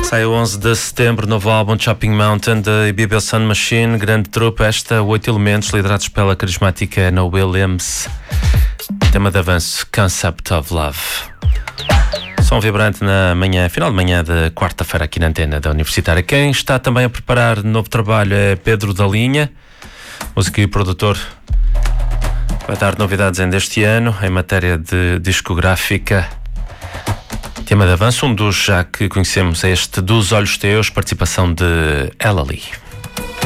Sai o 11 de setembro, novo álbum Chopping Mountain da Ibibel Sun Machine, grande trupe, esta 8 elementos liderados pela carismática Anna Williams. Tema de avanço, Concept of Love. Som vibrante na manhã, final de manhã de quarta-feira aqui na antena da Universitária. Quem está também a preparar novo trabalho é Pedro da Linha, músico e produtor. Vai dar novidades ainda este ano em matéria de discográfica. Tema de avanço, um dos já que conhecemos é este Dos Olhos Teus, participação de Ela Lee.